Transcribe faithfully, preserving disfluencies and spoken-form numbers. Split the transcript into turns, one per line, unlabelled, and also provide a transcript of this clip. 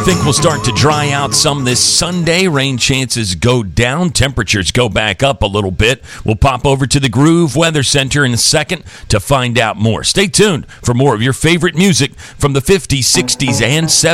think will start to dry out some this Sunday. Rain chances go down. Temperatures go back up a little bit. We'll pop over to the Groove Weather Center in a second to find out more. Stay tuned for more of your favorite music from the fifties, sixties, and seventies.